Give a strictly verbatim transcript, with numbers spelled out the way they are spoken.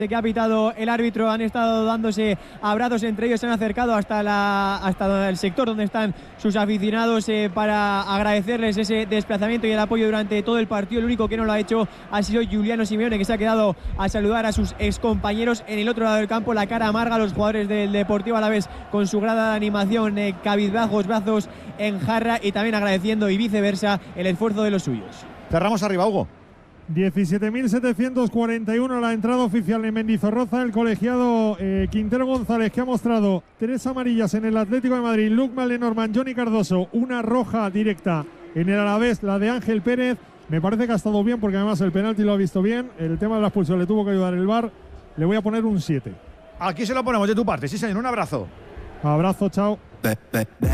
que ha pitado el árbitro, han estado dándose abrazos entre ellos, se han acercado hasta, la, hasta el sector donde están sus aficionados eh, para agradecerles ese desplazamiento y el apoyo durante todo el partido. El único que no lo ha hecho ha sido Giuliano Simeone, que se ha quedado a saludar a sus excompañeros en el otro lado del campo, la cara amarga a los jugadores del Deportivo Alavés con su grada de animación, eh, cabizbajos, brazos en jarra, y también agradeciendo y viceversa el esfuerzo de los suyos. Cerramos arriba, Hugo. diecisiete mil setecientos cuarenta y uno la entrada oficial en Mendizorroza. El colegiado eh, Quintero González, que ha mostrado tres amarillas en el Atlético de Madrid, Luc Mallenormand, Johnny Cardoso, una roja directa en el Alavés, la de Ángel Pérez. Me parece que ha estado bien, porque además el penalti lo ha visto bien. El tema de la expulsión le tuvo que ayudar el V A R. Le voy a poner un siete. Aquí se lo ponemos de tu parte, sí señor, un abrazo. Abrazo, chao.